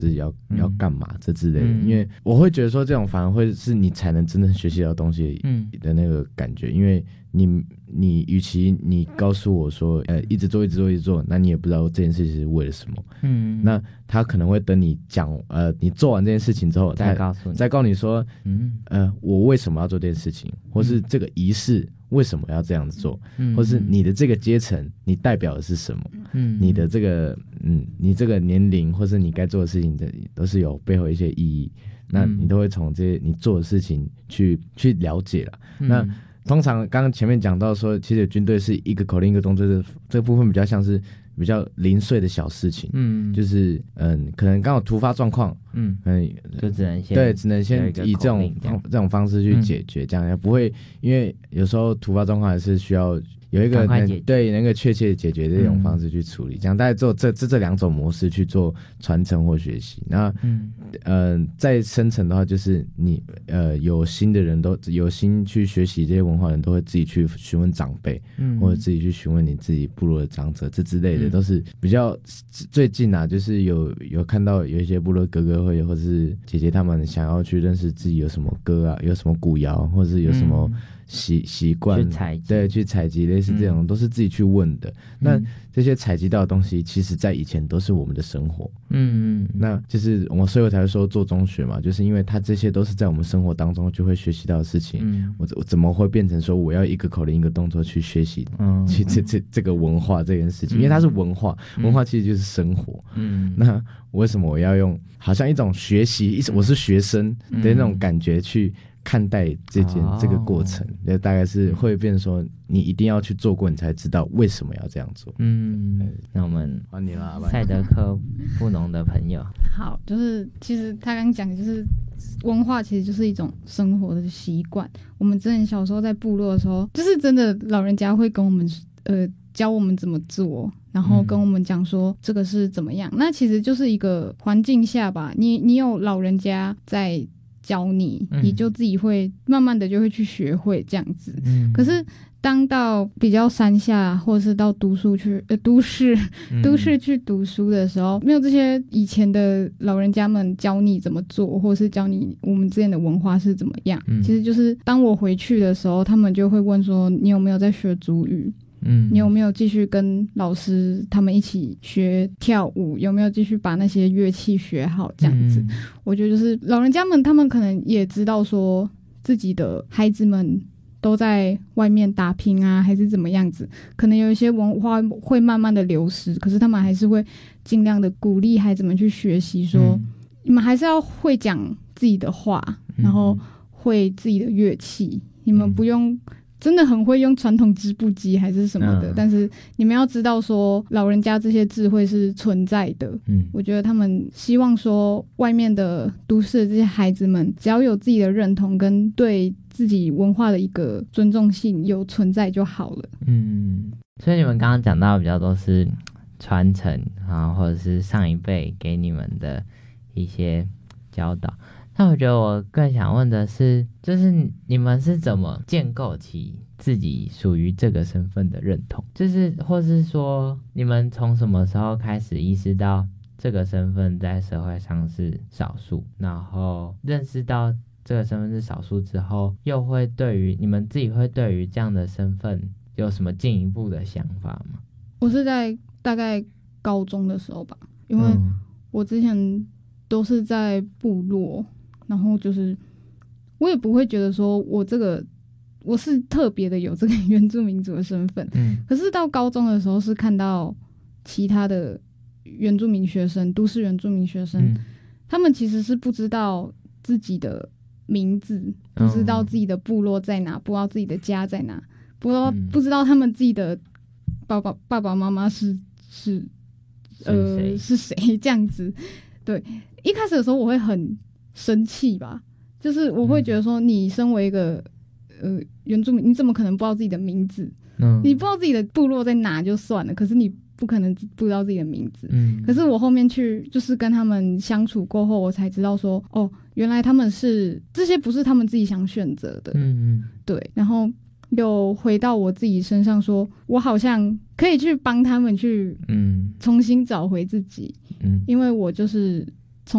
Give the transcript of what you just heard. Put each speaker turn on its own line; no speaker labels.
是要干嘛这之类的，因为我会觉得说这种反而会是你才能真正学习到东西的那个感觉，因为你与其你告诉我说一直做，那你也不知道这件事情是为了什么，那他可能会等你讲你做完这件事情之后再告诉你说我为什么要做这件事情，或是这个仪式为什么要这样子做，或是你的这个阶层你代表的是什么，你的这个你这个年龄或是你该做的事情都是有背后一些意义，那你都会从这些你做的事情去了解了。那通常刚刚前面讲到说，其实军队是一个口令一个动作，这个部分比较像是比较零碎的小事情，就是可能刚好突发状况，
就只能先
以这种方式去解决，这样不会，因为有时候突发状况还是需要有一个能够确切解决这种方式去处理，这样大概做这两种模式去做传承或学习。那再深层的话，就是你有心的人都有心去学习这些文化的人，都会自己去询问长辈，或者自己去询问你自己部落的长者，这之类的都是比较最近啊，就是有看到有一些部落哥哥会或者是姐姐他们想要去认识自己有什么歌啊，有什么古谣，或者是有什么习惯，去采集类似这种都是自己去问的。那这些采集到的东西，其实在以前都是我们的生活。那就是所以我才会说做中学嘛，就是因为它这些都是在我们生活当中就会学习到的事情。我怎么会变成说我要一个口令一个动作去学习去这个文化这件事情？因为它是文化，文化其实就是生活。那为什么我要用好像一种学习，我是学生的那种感觉去看待这个过程，大概是会变成说你一定要去做过，你才知道为什么要这样做。
那我们
换你了，
赛德克布农的朋友。
好，就是其实他刚讲的就是文化，其实就是一种生活的习惯。我们之前小时候在部落的时候，就是真的老人家会跟我们教我们怎么做，然后跟我们讲说这个是怎么样。那其实就是一个环境下吧，你有老人家在教你，你就自己会慢慢的就会去学会这样子。可是当到比较山下或者是到都市去读书的时候，没有这些以前的老人家们教你怎么做，或者是教你我们之前的文化是怎么样。其实就是当我回去的时候，他们就会问说你有没有在学族语，你有没有继续跟老师他们一起学跳舞，有没有继续把那些乐器学好这样子。我觉得就是老人家们他们可能也知道说自己的孩子们都在外面打拼啊，还是怎么样子，可能有一些文化会慢慢的流失，可是他们还是会尽量的鼓励孩子们去学习说你们还是要会讲自己的话，然后会自己的乐器，你们不用真的很会用传统织布机还是什么的，但是你们要知道说老人家这些智慧是存在的。我觉得他们希望说外面的都市的这些孩子们只要有自己的认同跟对自己文化的一个尊重性有存在就好了。
所以你们刚刚讲到比较多是传承啊，或者是上一辈给你们的一些教导。那我觉得我更想问的是，就是你们是怎么建构起自己属于这个身份的认同，就是或是说你们从什么时候开始意识到这个身份在社会上是少数，然后认识到这个身份是少数之后，又会对于你们自己会对于这样的身份有什么进一步的想法吗？
我是在大概高中的时候吧，因为我之前都是在部落，然后就是我也不会觉得说我是特别的有这个原住民族的身份。可是到高中的时候是看到其他的原住民学生，都市原住民学生，他们其实是不知道自己的名字，不知道自己的部落在哪，不知道自己的家在哪，不知道他们自己的爸爸妈妈是谁这样子。对，一开始的时候我会很生气吧，就是我会觉得说你身为一个原住民，你怎么可能不知道自己的名字？你不知道自己的部落在哪就算了，可是你不可能不知道自己的名字。可是我后面去就是跟他们相处过后，我才知道说原来他们是这些不是他们自己想选择的。对，然后又回到我自己身上说我好像可以去帮他们去重新找回自己。因为我就是